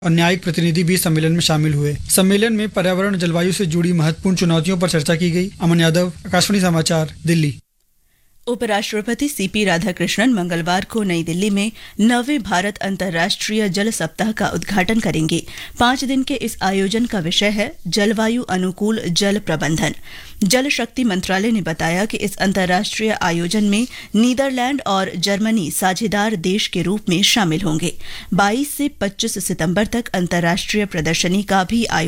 और न्यायिक प्रतिनिधि भी सम्मेलन में शामिल हुए। सम्मेलन में पर्यावरण जलवायु से जुड़ी महत्वपूर्ण चुनौतियों पर चर्चा की गई। अमन यादव, आकाशवाणी समाचार, दिल्ली। उपराष्ट्रपति सीपी राधाकृष्णन मंगलवार को नई दिल्ली में 9वें भारत अंतर्राष्ट्रीय जल सप्ताह का उद्घाटन करेंगे। 5 दिन के इस आयोजन का विषय है जलवायु अनुकूल जल प्रबंधन। जल शक्ति मंत्रालय ने बताया कि इस अंतर्राष्ट्रीय आयोजन में नीदरलैंड और जर्मनी साझेदार देश के रूप में शामिल होंगे। 22 से 25 सितंबर तक अंतर्राष्ट्रीय प्रदर्शनी का भी आयोजन